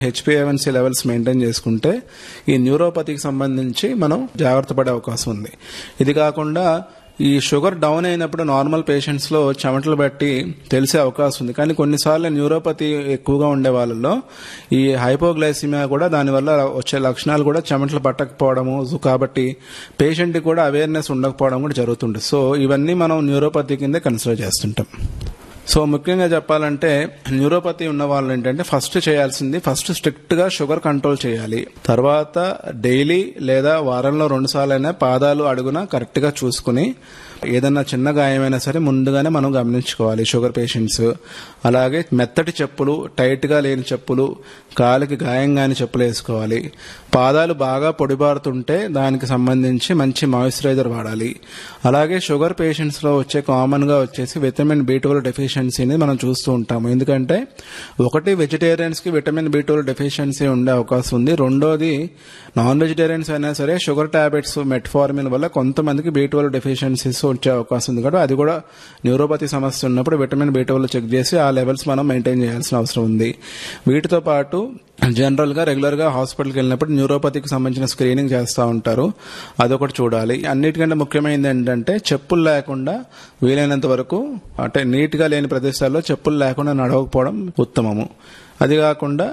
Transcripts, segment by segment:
HbA1c levels maintain చేసుకుంటే ఈ న్యూరోపతికి సంబంధించి మనం జాగ్రత్త పడే అవకాశం ఉంది. ఇది కాకుండా ఈ షుగర్ డౌన్ అయినప్పుడు నార్మల్ పేషెంట్స్ లో చెమటలు బట్టి తెలిసే అవకాశం ఉంది. కానీ కొన్నిసార్లు న్యూరోపతి ఎక్కువగా ఉండే వాళ్ళలో ఈ హైపోగ్లైసిమియా కూడా దానివల్ల వచ్చే లక్షణాలు కూడా చెమటలు పట్టకపోవడము, కాబట్టి పేషెంట్ కి కూడా అవేర్నెస్ ఉండకపోవడం కూడా జరుగుతుంది. సో ఇవన్నీ మనం న్యూరోపతి కింద కన్సిడర్ చేస్తుంటాం. సో ముఖ్యంగా చెప్పాలంటే న్యూరోపతి ఉన్న వాళ్ళు ఏంటంటే ఫస్ట్ స్ట్రిక్ట్ గా షుగర్ కంట్రోల్ చేయాలి. తర్వాత డైలీ లేదా వారంలో 2 సార్లైనా పాదాలు అడుగున కరెక్ట్ గా చూసుకుని ఏదన్నా చిన్న గాయమైనా సరే ముందుగానే మనం గమనించుకోవాలి షుగర్ పేషెంట్స్. అలాగే మెత్తటి చెప్పులు, టైట్ గా లేని చెప్పులు, కాలికి గాయం కాని చెప్పులు వేసుకోవాలి. పాదాలు బాగా పొడిబారుతుంటే దానికి సంబంధించి మంచి మాయిశ్చరైజర్ వాడాలి. అలాగే షుగర్ పేషెంట్స్ లో వచ్చే కామన్ గా వచ్చేసి విటమిన్ B12 డెఫిషియన్సీని మనం చూస్తూ ఉంటాము. ఎందుకంటే ఒకటి వెజిటేరియన్స్ కి విటమిన్ B12 డెఫిషియన్సీ ఉండే అవకాశం ఉంది. రెండోది నాన్ వెజిటేరియన్స్ అయినా సరే షుగర్ టాబ్లెట్స్ మెట్ఫార్మిన్ వల్ల కొంతమందికి B12 డెఫిషియన్సీస్ వచ్చే అవకాశం ఉంది. కాబట్టి అది కూడా న్యూరోపతి సమస్య ఉన్నప్పుడు విటమిన్ B12 చెక్ చేసి ఆ లెవెల్స్ మనం మెయింటైన్ చేయాల్సిన అవసరం ఉంది. వీటితో పాటు జనరల్ గా రెగ్యులర్ గా హాస్పిటల్కి వెళ్ళినప్పుడు న్యూరోపతికి సంబంధించిన స్క్రీనింగ్ చేస్తూ ఉంటారు, అదొకటి చూడాలి. అన్నిటికంటే ముఖ్యమైనది ఏంటంటే చెప్పులు లేకుండా వీలైనంత వరకు అంటే నీట్ గా లేని ప్రదేశాల్లో చెప్పులు లేకుండా నడవకపోవడం ఉత్తమము. అది కాకుండా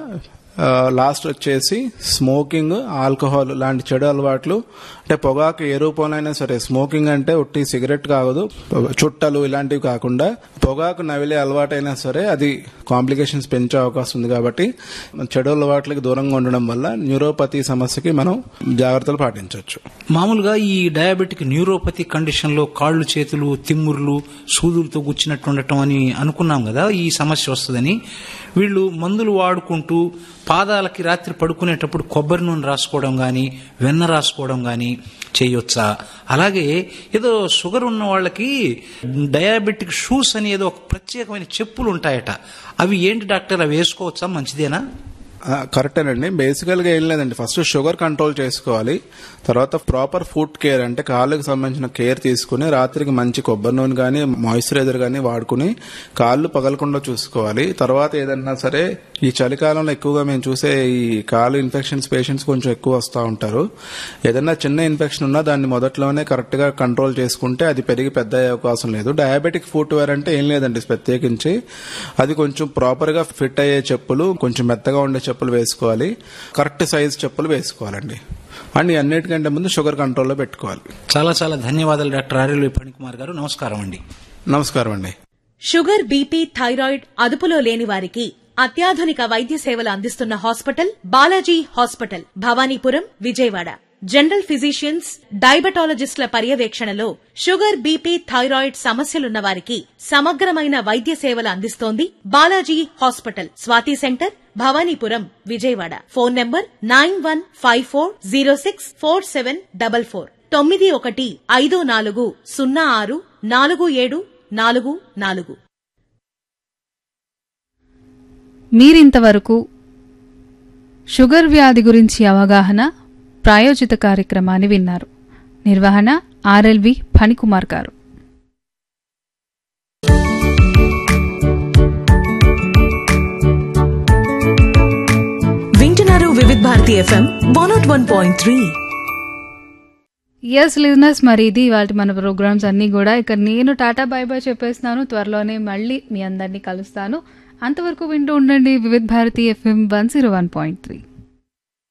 లాస్ట్ వచ్చేసి స్మోకింగ్, ఆల్కహాల్ లాంటి చెడు అలవాట్లు, అంటే పొగాకు ఏ రూపంలో సరే, స్మోకింగ్ అంటే ఒట్టి సిగరెట్ కాదు, చుట్టలు ఇలాంటివి కాకుండా పొగాకు నవిలే అలవాటైనా సరే అది కాంప్లికేషన్స్ పెంచే అవకాశం ఉంది. కాబట్టి చెడు అలవాట్లకి దూరంగా ఉండడం వల్ల న్యూరోపతి సమస్యకి మనం జాగ్రత్తలు పాటించవచ్చు. మామూలుగా ఈ డయాబెటిక్ న్యూరోపతి కండిషన్ లో కాళ్ళు చేతులు తిమ్ముర్లు సూదులతో గుచ్చినట్టు ఉండటం అని అనుకున్నాం కదా, ఈ సమస్య వస్తుందని. వీళ్ళు మందులు వాడుకుంటూ పాదాలకి రాత్రి పడుకునేటప్పుడు కొబ్బరి నూనె రాసుకోవడం గాని వెన్న రాసుకోవడం గాని చేయొచ్చా? అలాగే ఏదో షుగర్ ఉన్న వాళ్ళకి డయాబెటిక్ షూస్ అని ఏదో ఒక ప్రత్యేకమైన చెప్పులు ఉంటాయట, అవి ఏంటి డాక్టర్, అవి వేసుకోవచ్చా? మంచిదేనా? కరెక్టేనండి. బేసికల్ గా ఏం లేదండి, ఫస్ట్ షుగర్ కంట్రోల్ చేసుకోవాలి. తర్వాత ప్రాపర్ ఫుడ్ కేర్ అంటే కాళ్ళకి సంబంధించిన కేర్ తీసుకుని రాత్రికి మంచి కొబ్బరి నూనె కానీ మాయిశ్చరైజర్ కానీ వాడుకుని కాళ్ళు పగలకుండా చూసుకోవాలి. తర్వాత ఏదన్నా సరే ఈ చలికాలంలో ఎక్కువగా మేము చూసే ఈ కాళ్ళు ఇన్ఫెక్షన్స్ పేషెంట్స్ కొంచెం ఎక్కువ వస్తూ ఉంటారు. ఏదన్నా చిన్న ఇన్ఫెక్షన్ ఉన్నా దాన్ని మొదట్లోనే కరెక్ట్ గా కంట్రోల్ చేసుకుంటే అది పెరిగి పెద్ద అయ్యే అవకాశం లేదు. డయాబెటిక్ ఫుట్ వేర్ అంటే ఏం లేదండి ప్రత్యేకించి, అది కొంచెం ప్రాపర్ గా ఫిట్ అయ్యే చెప్పులు, కొంచెం మెత్తగా ఉండే చెప్పులు వేసుకోవాలి, కరెక్ట్ సైజ్ చెప్పులు వేసుకోవాలండి. అండ్ అన్నిటికంటే ముందు షుగర్ కంట్రోల్లో పెట్టుకోవాలి. చాలా చాలా ధన్యవాదాలు డాక్టర్ ఆర్ఎల్వి ఫణికుమార్ గారు. నమస్కారం అండి. నమస్కారం అండి. షుగర్, బీపీ, థైరాయిడ్ అదుపులో లేని వారికి అత్యాధునిక వైద్య సేవలు అందిస్తున్న hospital Balaji hospital, Bhavanipuram, Vijayawada. General physicians, డయాబెటాలజిస్టుల పర్యవేక్షణలో షుగర్, బీపీ, థైరాయిడ్ సమస్యలున్న వారికి సమగ్రమైన వైద్య సేవలు అందిస్తోంది Balaji hospital. Swathi centre, Bhavanipuram, Vijayawada. Phone number 9154064744 9154064744. మీరింతవరకు షుగర్ వ్యాధి గురించి అవగాహన ప్రాయోజిత కార్యక్రమాన్ని విన్నారు. నిర్వహణ ఆర్ఎల్వి ఫణికుమార్ గారు. వింటున్నారు వివిధ భారతి FM 101.3. ఎస్ లిజనర్స్, మరి ఇది ఇవాళ మన ప్రోగ్రామ్స్ అన్నీ కూడా. ఇక నేను టాటా బై బై చెప్పేస్తాను. త్వరలోనే మళ్ళీ మీ అందరినీ కలుస్తాను. అంతవరకు వింటూ ఉండండి వివిధ భారతి FM 101.3.